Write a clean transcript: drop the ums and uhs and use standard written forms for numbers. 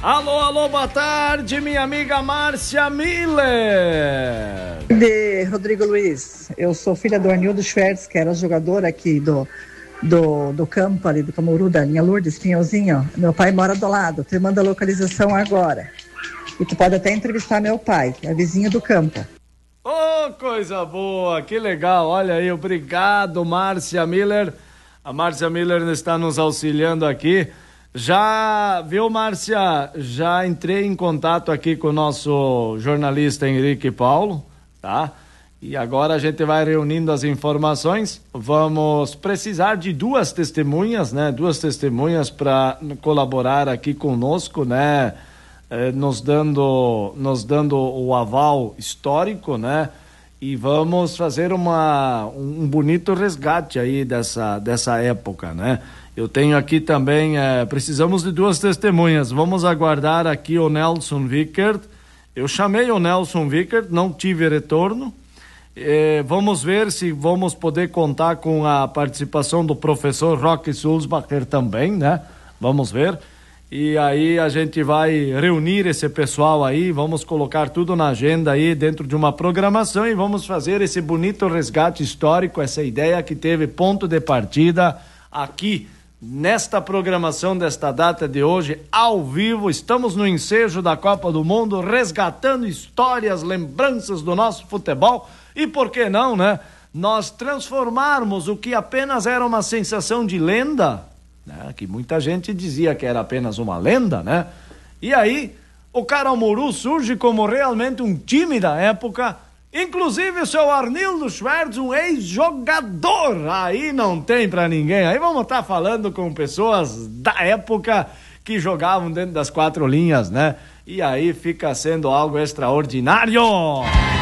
Alô, alô, boa tarde, minha amiga Márcia Miller. Rodrigo Luiz, eu sou filha do Arnildo Schwertz, que era jogador aqui do campo ali do Camuru, da linha Lourdes, Pinhãozinho. Meu pai mora do lado, te manda a localização agora. E tu pode até entrevistar meu pai, que é vizinho do campo. Oh, coisa boa, que legal, olha aí, obrigado, Márcia Miller. A Márcia Miller está nos auxiliando aqui. Já, viu, Márcia, já entrei em contato aqui com o nosso jornalista Henrique Paulo, tá? E agora a gente vai reunindo as informações. Vamos precisar de duas testemunhas, né? Duas testemunhas para colaborar aqui conosco, né? Nos dando o aval histórico, né? E vamos fazer um bonito resgate aí dessa época, né? Eu tenho aqui também, precisamos de duas testemunhas. Vamos aguardar aqui o Nelson Vickert. Eu chamei o Nelson Vickert, não tive retorno. Vamos ver se vamos poder contar com a participação do professor Roque Sulzbacher também, né? Vamos ver. E aí a gente vai reunir esse pessoal aí, vamos colocar tudo na agenda aí dentro de uma programação e vamos fazer esse bonito resgate histórico, essa ideia que teve ponto de partida aqui nesta programação desta data de hoje, ao vivo. Estamos no ensejo da Copa do Mundo, resgatando histórias, lembranças do nosso futebol e por que não, né? Nós transformarmos o que apenas era uma sensação de lenda, né? Que muita gente dizia que era apenas uma lenda, né? E aí, o Caramuru surge como realmente um time da época. Inclusive o seu Arnildo Schwertz, um ex-jogador, aí não tem pra ninguém. Aí vamos estar falando com pessoas da época que jogavam dentro das quatro linhas, né? E aí fica sendo algo extraordinário.